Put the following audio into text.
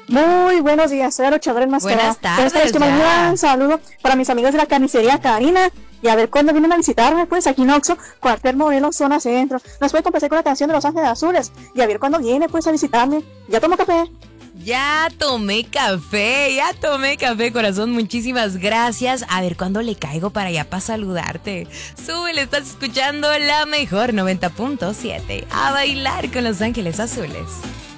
Muy buenos días, soy la luchadora enmascarada. Buenas tardes, Que me un saludo para mis amigos de la carnicería Karina. Y a ver cuándo vienen a visitarme, pues aquí en Oxxo, cuartel Morelos, zona centro. Nos puede complacer con la canción de Los Ángeles Azules. Y a ver cuándo viene, pues, a visitarme. ¿Ya tomó café? Ya tomé café, corazón, muchísimas gracias. A ver cuándo le caigo para allá para saludarte. Súbele, estás escuchando la mejor 90.7. A bailar con Los Ángeles Azules.